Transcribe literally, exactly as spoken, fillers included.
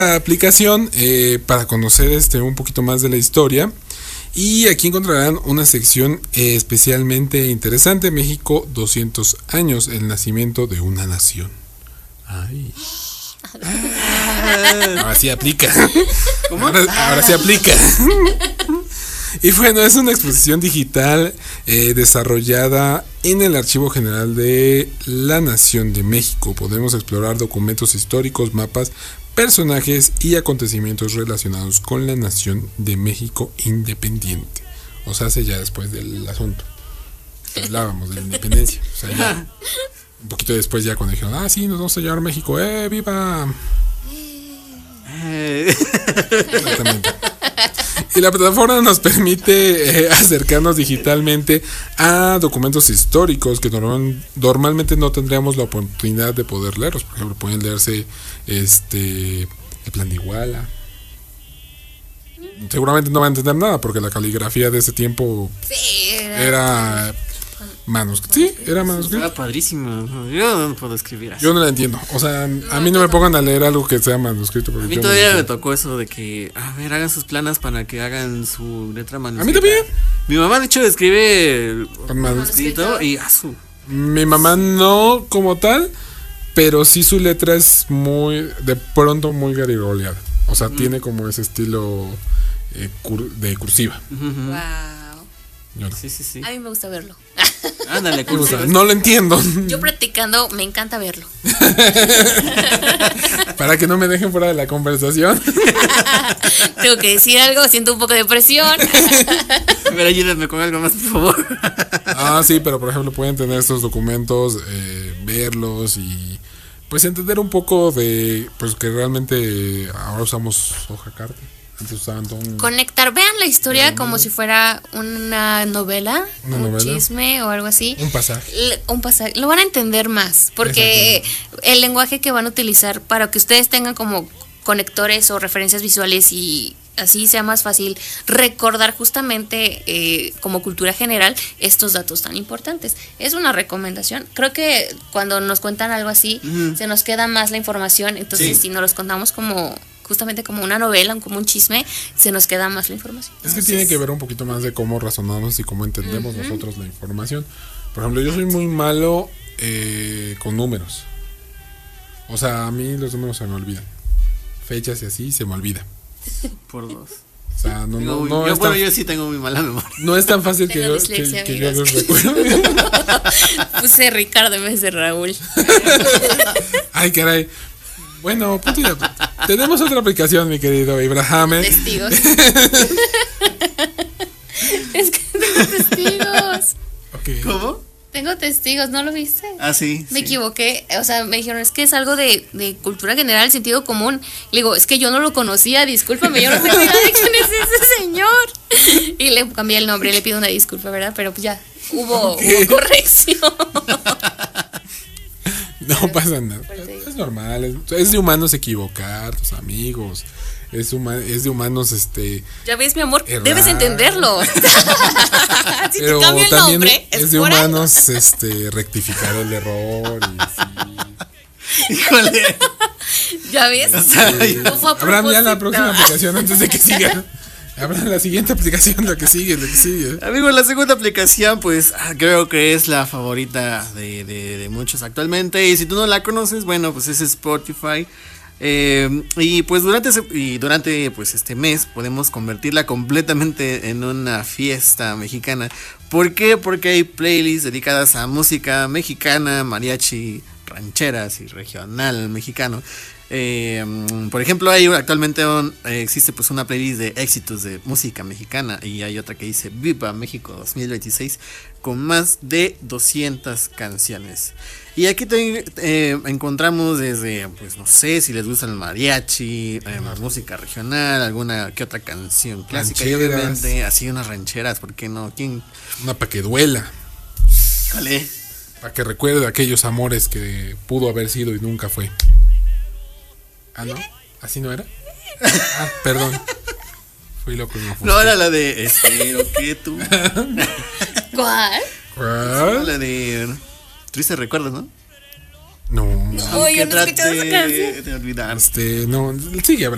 aplicación eh, para conocer este un poquito más de la historia. Y aquí encontrarán una sección eh, especialmente interesante: México doscientos años, el nacimiento de una nación. Ay. Ah, ahora sí aplica. ¿Cómo? Ahora, ahora sí aplica. Y bueno, es una exposición digital eh, desarrollada en el Archivo General de la Nación de México. Podemos explorar documentos históricos, mapas, personajes y acontecimientos relacionados con la Nación de México independiente. O sea, hace ya después del asunto. Hablábamos de la independencia. O sea, ya, un poquito después, ya cuando dijeron, ah, sí, nos vamos a llevar a México, ¡eh, viva! Exactamente. Y la plataforma nos permite eh, acercarnos digitalmente a documentos históricos que normal, normalmente no tendríamos la oportunidad de poder leerlos. Por ejemplo, pueden leerse este el Plan de Iguala. Seguramente no van a entender nada porque la caligrafía de ese tiempo sí, era, era manuscrito. Sí, era manuscrito. Era padrísimo. Yo no puedo escribir así. Yo no la entiendo. O sea, a mí no me pongan a leer algo que sea manuscrito. A mí todavía no me tocó eso de que, a ver, hagan sus planas para que hagan su letra manuscrita. A mí también. Mi mamá, de hecho, escribe manuscrito y a su. Mi mamá no como tal, pero sí su letra es muy, de pronto muy garigoleada. O sea, mm. tiene como ese estilo eh, cur, de cursiva. Uh-huh. Wow. No. Sí, sí, sí. A mí me gusta verlo. Ándale, cursiva. No lo entiendo. Yo practicando, me encanta verlo. Para que no me dejen fuera de la conversación. Tengo que decir algo, siento un poco de presión. Pero ayúdame con algo más, por favor. Ah, sí, pero por ejemplo pueden tener estos documentos, eh, verlos y pues entender un poco de, pues que realmente ahora usamos hoja carta. Antes usaban todo un... Conectar, vean la historia um, como si fuera una novela, una un novela, chisme o algo así. Un pasaje. Le, un pasaje. Lo van a entender más, porque el lenguaje que van a utilizar para que ustedes tengan como conectores o referencias visuales y así sea más fácil recordar justamente eh, como cultura general estos datos tan importantes. Es una recomendación. Creo que cuando nos cuentan algo así, uh-huh. se nos queda más la información. Entonces, sí. si nos los contamos como justamente como una novela, como un chisme, se nos queda más la información. Es que Entonces, tiene que ver un poquito más de cómo razonamos y cómo entendemos uh-huh. nosotros la información. Por ejemplo, yo soy muy malo eh, con números. O sea, a mí los números se me olvidan. Fechas y así se me olvida. Por dos. O sea, no, tengo, no, no yo, es bueno, tan, yo sí tengo muy mala memoria. No es tan fácil que yo, que, que yo los recuerde. Puse Ricardo en vez de Raúl. Ay, caray. Bueno, pues ya, tenemos otra aplicación, mi querido Abraham. Testigos. Es que tengo testigos. Okay. ¿Cómo? Tengo testigos, ¿no lo viste? Ah, sí. Me sí. equivoqué, o sea, me dijeron, es que es algo de, de cultura general, sentido común. Le digo, es que yo no lo conocía, discúlpame, yo no tengo idea de quién es ese señor. Y le cambié el nombre, le pido una disculpa, ¿verdad? Pero pues ya, hubo, okay. hubo corrección. No pasa nada, es normal, es, es de humanos equivocar, tus amigos. Es, huma, es de humanos, este... Ya ves, mi amor, errar. Debes entenderlo. Si pero te cambio el también nombre, es, es de humanos, algo. este, rectificar el error y Híjole. Ya ves. Sí. Habrá ya la próxima aplicación antes de que siga. Habrá la siguiente aplicación, la que sigue, la que sigue. Amigos, la segunda aplicación, pues creo que es la favorita de, de, de muchos actualmente. Y si tú no la conoces, bueno, pues es Spotify. Eh, y pues durante ese, y durante pues este mes podemos convertirla completamente en una fiesta mexicana. ¿Por qué? Porque hay playlists dedicadas a música mexicana, mariachi, rancheras y regional mexicano. Eh, por ejemplo, hay actualmente un, eh, existe pues una playlist de éxitos de música mexicana y hay otra que dice Viva México dos mil veintiséis con más de doscientas canciones. Y aquí te, eh, encontramos desde, pues no sé, si les gusta el mariachi, eh, más música regional, alguna que otra canción clásica, y obviamente así unas rancheras, ¿por qué no? ¿Quién? Una pa' que duela. ¿Cuál? Para que recuerde aquellos amores que pudo haber sido y nunca fue. Ah, ¿no? ¿Así no era? Ah, perdón. Fui loco y no fue. No, era la de espero que tú. ¿Cuál? ¿Cuál? La de Triste Recuerdos, ¿no? No. No, yo no he escuchado esa canción. De olvidar. Este, no, sigue,